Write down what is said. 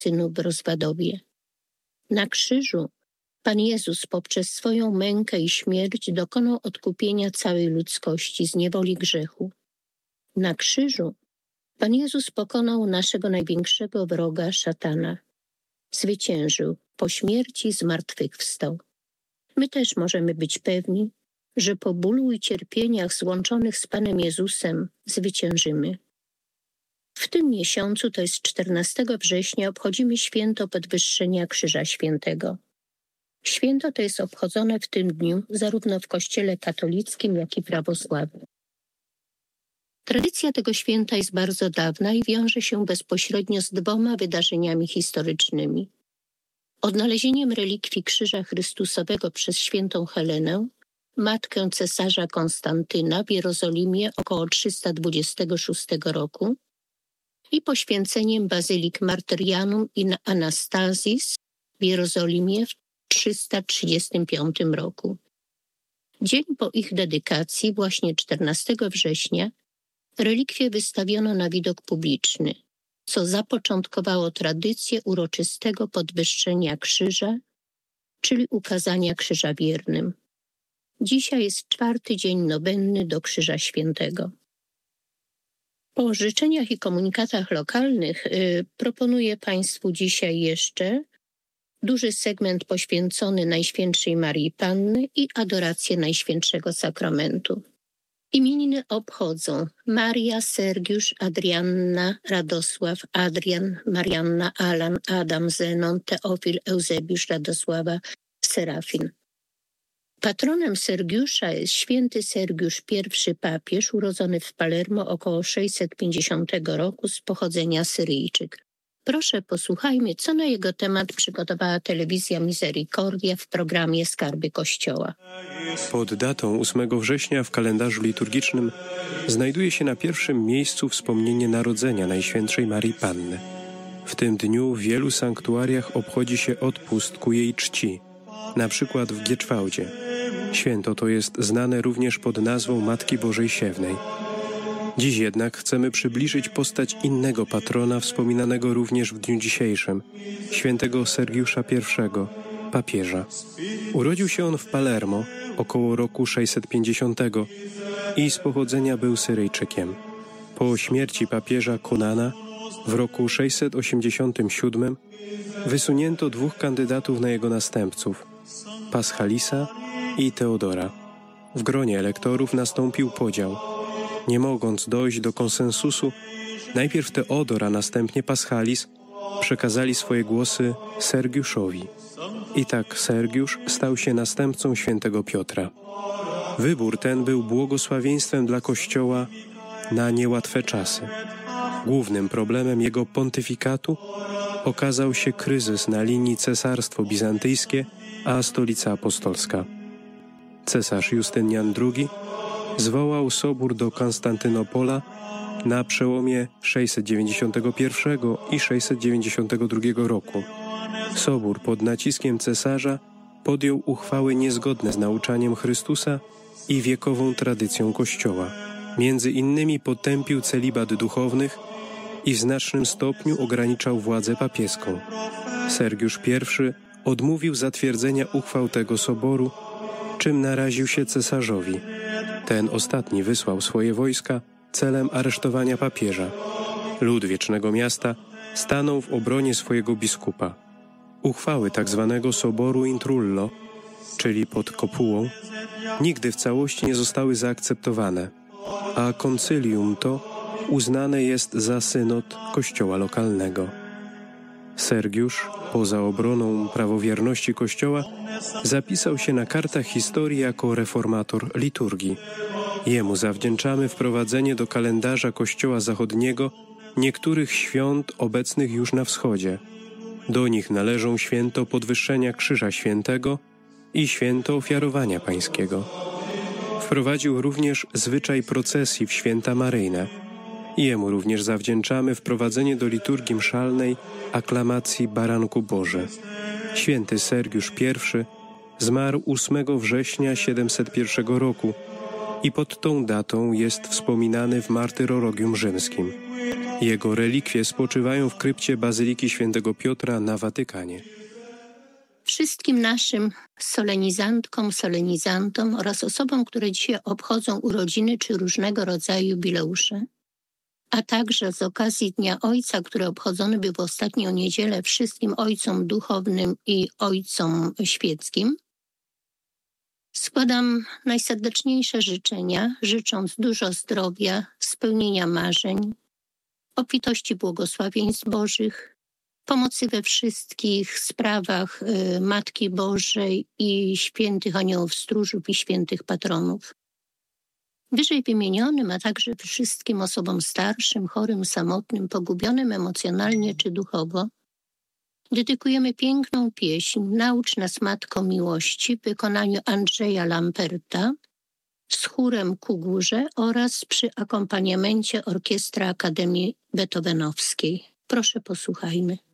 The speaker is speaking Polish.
synu w Rozwadowie. Na krzyżu Pan Jezus poprzez swoją mękę i śmierć dokonał odkupienia całej ludzkości z niewoli grzechu. Na krzyżu Pan Jezus pokonał naszego największego wroga, szatana. Zwyciężył, po śmierci zmartwychwstał. My też możemy być pewni, że po bólu i cierpieniach złączonych z Panem Jezusem zwyciężymy. W tym miesiącu, to jest 14 września, obchodzimy święto podwyższenia Krzyża Świętego. Święto to jest obchodzone w tym dniu zarówno w Kościele katolickim, jak i prawosławnym. Tradycja tego święta jest bardzo dawna i wiąże się bezpośrednio z dwoma wydarzeniami historycznymi. Odnalezieniem relikwii Krzyża Chrystusowego przez świętą Helenę, matkę cesarza Konstantyna w Jerozolimie około 326 roku i poświęceniem bazylik Martyrianum i Anastazis w Jerozolimie w 335 roku. Dzień po ich dedykacji, właśnie 14 września, relikwie wystawiono na widok publiczny, co zapoczątkowało tradycję uroczystego podwyższenia krzyża, czyli ukazania krzyża wiernym. Dzisiaj jest 4. dzień nowenny do Krzyża Świętego. Po życzeniach i komunikatach lokalnych proponuję Państwu dzisiaj jeszcze duży segment poświęcony Najświętszej Marii Panny i adorację Najświętszego Sakramentu. Imieniny obchodzą Maria, Sergiusz, Adrianna, Radosław, Adrian, Marianna, Alan, Adam, Zenon, Teofil, Eusebiusz, Radosława, Serafin. Patronem Sergiusza jest święty Sergiusz I papież, urodzony w Palermo około 650 roku, z pochodzenia Syryjczyk. Proszę, posłuchajmy, co na jego temat przygotowała telewizja Misericordia w programie Skarby Kościoła. Pod datą 8 września w kalendarzu liturgicznym znajduje się na pierwszym miejscu wspomnienie narodzenia Najświętszej Marii Panny. W tym dniu w wielu sanktuariach obchodzi się odpust ku jej czci, na przykład w Gieczwałdzie. Święto to jest znane również pod nazwą Matki Bożej Siewnej. Dziś jednak chcemy przybliżyć postać innego patrona wspominanego również w dniu dzisiejszym, świętego Sergiusza I, papieża. Urodził się on w Palermo około roku 650 i z pochodzenia był Syryjczykiem. Po śmierci papieża Konana w roku 687 wysunięto 2 kandydatów na jego następców, Paschalisa i Teodora. W gronie elektorów nastąpił podział. Nie mogąc dojść do konsensusu, najpierw Teodor, a następnie Paschalis przekazali swoje głosy Sergiuszowi. I tak Sergiusz stał się następcą świętego Piotra. Wybór ten był błogosławieństwem dla Kościoła na niełatwe czasy. Głównym problemem jego pontyfikatu okazał się kryzys na linii Cesarstwo Bizantyjskie a Stolica Apostolska. Cesarz Justynian II zwołał sobór do Konstantynopola na przełomie 691 i 692 roku. Sobór pod naciskiem cesarza podjął uchwały niezgodne z nauczaniem Chrystusa i wiekową tradycją Kościoła. Między innymi potępił celibat duchownych i w znacznym stopniu ograniczał władzę papieską. Sergiusz I odmówił zatwierdzenia uchwał tego soboru, czym naraził się cesarzowi. Ten ostatni wysłał swoje wojska celem aresztowania papieża. Lud Wiecznego Miasta stanął w obronie swojego biskupa. Uchwały tzw. soboru intrullo, czyli pod kopułą, nigdy w całości nie zostały zaakceptowane, a koncylium to uznane jest za synod kościoła lokalnego. Sergiusz, poza obroną prawowierności Kościoła, zapisał się na kartach historii jako reformator liturgii. Jemu zawdzięczamy wprowadzenie do kalendarza Kościoła Zachodniego niektórych świąt obecnych już na wschodzie. Do nich należą święto podwyższenia Krzyża Świętego i święto Ofiarowania Pańskiego. Wprowadził również zwyczaj procesji w święta maryjne. Jemu również zawdzięczamy wprowadzenie do liturgii mszalnej aklamacji Baranku Boże. Święty Sergiusz I zmarł 8 września 701 roku i pod tą datą jest wspominany w martyrologium rzymskim. Jego relikwie spoczywają w krypcie Bazyliki Świętego Piotra na Watykanie. Wszystkim naszym solenizantkom, solenizantom oraz osobom, które dzisiaj obchodzą urodziny czy różnego rodzaju jubileusze, a także z okazji Dnia Ojca, który obchodzony był w ostatnią niedzielę, wszystkim ojcom duchownym i ojcom świeckim, składam najserdeczniejsze życzenia, życząc dużo zdrowia, spełnienia marzeń, obfitości błogosławieństw Bożych, pomocy we wszystkich sprawach Matki Bożej i świętych aniołów stróżów i świętych patronów. Wyżej wymienionym, a także wszystkim osobom starszym, chorym, samotnym, pogubionym emocjonalnie czy duchowo, dedykujemy piękną pieśń „Naucz nas, Matko Miłości” w wykonaniu Andrzeja Lamperta z chórem ku górze oraz przy akompaniamencie Orkiestra Akademii Beethovenowskiej. Proszę, posłuchajmy.